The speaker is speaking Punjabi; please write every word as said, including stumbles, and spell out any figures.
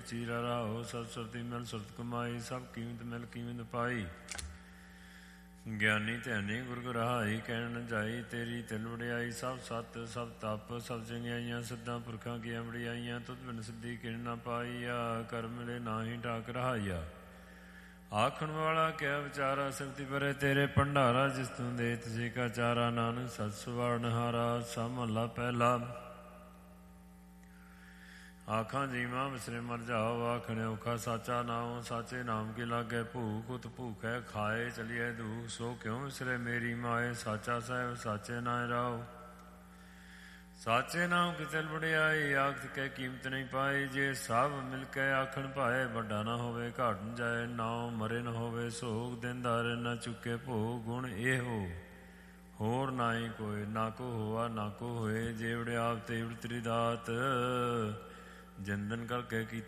ਚੀਰਾ ਰਾਹੋ ਸਭ ਸੁਰਤੀ ਮਿਲ ਸੁਰਤ ਕਮਾਈ ਸਭ ਕੀਮਤ ਮਿਲ ਕੀਮਤ ਪਾਈ ਗਿਆਨੀ ਧਿਆਨੀ ਗੁਰ ਗੁਰਾਈ ਕਹਿਣ ਨ ਜਾਈ ਤੇਰੀ ਤਿਲ ਵਡਿਆਈ ਸਭ ਸੱਤ ਸਭ ਤਪ ਸਭ ਚੰਗਿਆਈਆਂ ਸਿੱਧਾਂ ਪੁਰਖਾਂ ਕੀਆਂ ਵਡਿਆਈਆਂ ਤੁਧ ਬਿਨ ਸਿੱਧੀ ਕਿਣ ਨਾ ਪਾਈਆ ਕਰ ਮਿਲੇ ਨਾ ਹੀ ਢਾਕ ਰਹਾਈਆ ਆਖਣ ਵਾਲਾ ਕਿਆ ਵਿਚਾਰਾ ਸ਼ਕਤੀ ਪਰੇ ਤੇਰੇ ਭੰਡਾਰਾ ਜਿਸ ਤੂੰ ਦੇ ਤੁਝੇ ਕਾ ਚਾਰਾ ਨਾਨਕ ਸਤ ਸੁਵਰਨਹਾਰਾ ਸਭ ਮਹਲਾ ਪਹਿਲਾ ਆਖਾਂ ਜੀਵਾਂ ਵਿਸਰੇ ਮਰ ਜਾਓ ਆਖਣੇ ਔਖਾ ਸਾਚਾ ਨਾਮ ਸਾਚੇ ਨਾਮ ਕੀ ਲਾਗੇ ਭੂਖ ਉਤ ਭੂਖੈ ਖਾਏ ਚਲੀਏ ਦੂਖ ਸੋ ਕਿਉਂ ਵਿਸਰੇ ਮੇਰੀ ਮਾਏ ਸਾਚਾ ਸਾਹਿਬ ਸਾਚੇ ਨਾਇ ਰਾਓ ਸਾਚੇ ਨਾਮ ਕੀ ਤਿਲ ਵਡਿਆਈ ਆਖਤ ਕੇ ਕੀਮਤ ਨਹੀਂ ਪਾਈ ਜੇ ਸਭ ਮਿਲ ਕੇ ਆਖਣ ਭਾਏ ਵੱਡਾ ਨਾ ਹੋਵੇ ਘਾਟ ਨ ਜਾਏ ਨਾਮ ਮਰੇ ਨ ਹੋਵੇ ਸੋਗ ਦਿਨ ਦਾਰੇ ਨਾ ਚੁੱਕੇ ਭੋਗ ਗੁਣ ਇਹੋ ਹੋਰ ਨਾਹੀ ਕੋਈ ਨਾ ਕੋ ਹੋਆ ਨਾ ਕੋ ਹੋਏ ਜੇ ਵੜਿਆਪ ਤੇ ਤੇਰੀ ਦਾਤ ਜਿੰਦਨ ਕਰਕੇ ਕੀ